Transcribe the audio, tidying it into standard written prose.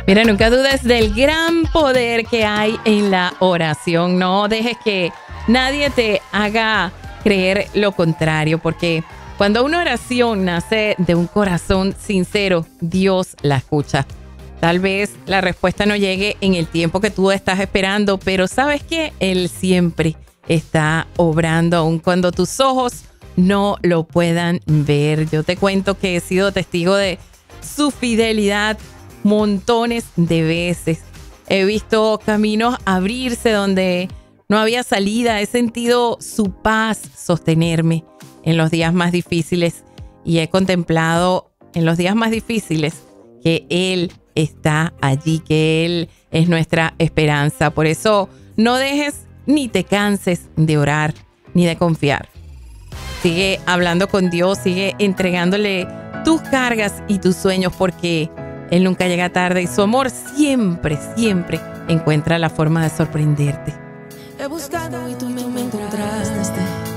Mira, nunca dudes del gran poder que hay en la oración. No dejes que nadie te haga creer lo contrario, porque cuando una oración nace de un corazón sincero, Dios la escucha. Tal vez la respuesta no llegue en el tiempo que tú estás esperando, pero ¿sabes qué? Él siempre está obrando, aun cuando tus ojos no lo puedan ver. Yo te cuento que he sido testigo de su fidelidad montones de veces. He visto caminos abrirse donde no había salida. He sentido su paz sostenerme en los días más difíciles y he contemplado en los días más difíciles que Él está allí, que Él es nuestra esperanza. Por eso no dejes ni te canses de orar ni de confiar. Sigue hablando con Dios, sigue entregándole tus cargas y tus sueños, porque Él nunca llega tarde y su amor siempre, siempre encuentra la forma de sorprenderte. He buscado y tú me encontraste.